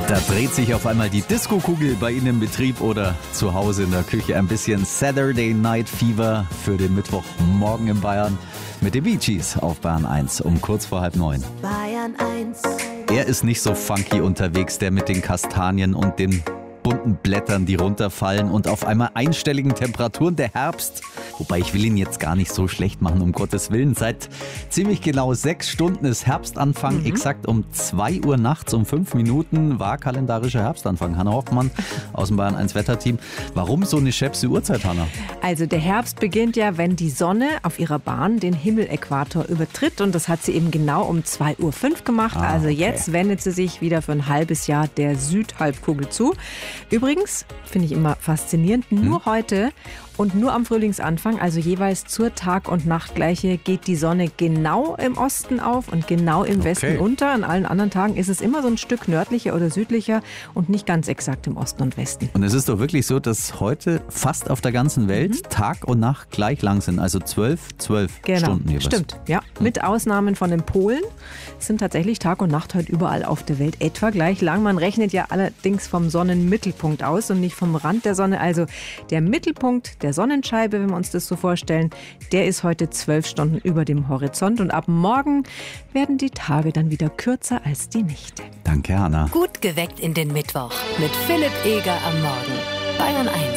Da dreht sich auf einmal die Disco-Kugel bei Ihnen im Betrieb oder zu Hause in der Küche. Ein bisschen Saturday Night Fever für den Mittwochmorgen in Bayern mit den Bee Gees auf Bayern 1 um kurz vor 8:30. Bayern 1. Er ist nicht so funky unterwegs, der mit den Kastanien und den bunten Blättern, die runterfallen und auf einmal einstelligen Temperaturen, der Herbst. Wobei ich will ihn jetzt gar nicht so schlecht machen, um Gottes Willen. Seit ziemlich genau 6 Stunden ist Herbstanfang. Exakt um 2 Uhr nachts, um 5 Minuten war kalendarischer Herbstanfang. Hanna Hoffmann aus dem Bayern 1 Wetterteam. Warum so eine schäbse Uhrzeit, Hanna? Also der Herbst beginnt ja, wenn die Sonne auf ihrer Bahn den Himmeläquator übertritt. Und das hat sie eben genau um 2:05 Uhr gemacht. Also jetzt wendet sie sich wieder für ein halbes Jahr der Südhalbkugel zu. Übrigens, finde ich immer faszinierend, nur heute und nur am Frühlingsanfang, also jeweils zur Tag- und Nachtgleiche, geht die Sonne genau im Osten auf und genau im Westen unter. An allen anderen Tagen ist es immer so ein Stück nördlicher oder südlicher und nicht ganz exakt im Osten und Westen. Und es ist doch wirklich so, dass heute fast auf der ganzen Welt Tag und Nacht gleich lang sind, also 12 Stunden jeweils. Stimmt, ja. Mit Ausnahmen von den Polen sind tatsächlich Tag und Nacht heute überall auf der Welt etwa gleich lang. Man rechnet ja allerdings vom Sonnenmittelpunkt aus und nicht vom Rand der Sonne. Also der Mittelpunkt der Sonnenscheibe, wenn wir uns das so vorstellen, der ist heute 12 Stunden über dem Horizont. Und ab morgen werden die Tage dann wieder kürzer als die Nächte. Danke, Hanna. Gut geweckt in den Mittwoch mit Philipp Eger am Morgen. Bayern 1.